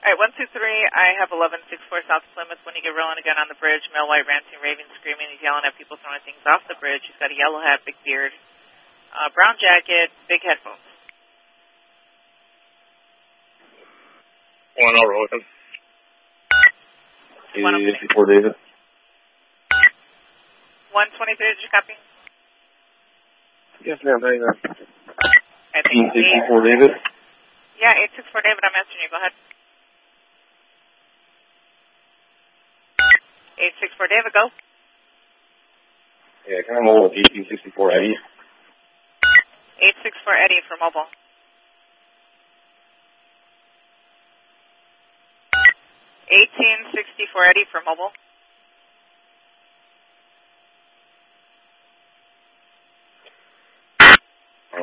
All right, 123, I have 1164 South Plymouth. When you get rolling again on the bridge, male white, ranting, raving, screaming. He's yelling at people, throwing things off the bridge. He's got a yellow hat, big beard, brown jacket, big headphones. 1, I'll roll with him. 84 David. 123, did you copy? Yes, ma'am. How you doing? I think 64 David. Yeah, 864 David, I'm answering you. Go ahead. 864 David, go. Yeah, can I roll with 1864 Eddie? 864 Eddie for mobile. 1864 Eddie for mobile. Oh.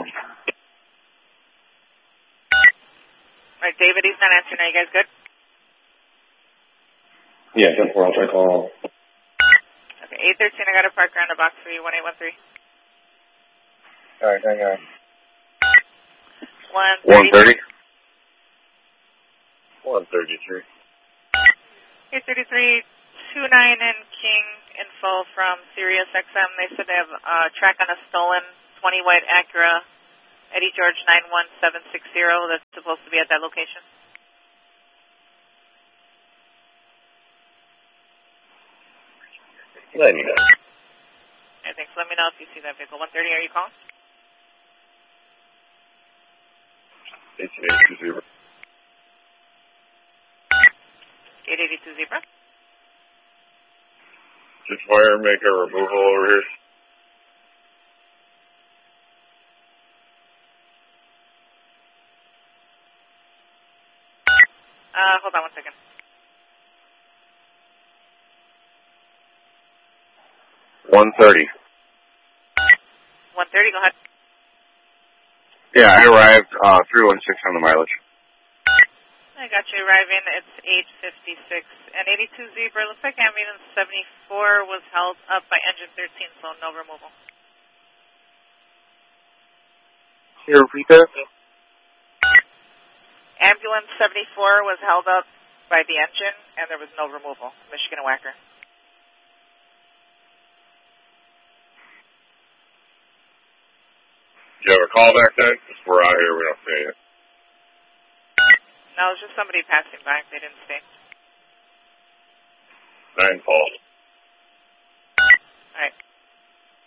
All right, David, he's not answering. Are you guys good? Yeah, 10-4, I'll try calling. Okay, 813, I got a park around the box for you, 1813. Alright, hang on. 130. 133. 833, 29 and King info from Sirius XM. They said they have a track on a stolen 20 white Acura Eddie George 91760 that's supposed to be at that location. Let me know. I think so. Let me know if you see that vehicle. 130, are you calling? 1882 Zebra. 882 Zebra. Just wire maker removal over here. Hold on 1 second. 130. 130, go ahead. Yeah, I arrived 316 on the mileage. I got you arriving. It's 856. And 82 Zebra, looks like ambulance 74 was held up by engine 13, so no removal. Can you repeat that? Ambulance 74 was held up by the engine, and there was no removal. Michigan and Wacker. Do you have a call back then? Because we're out here, we don't see it. No, it was just somebody passing by. They didn't stay. 9 Paul. All right.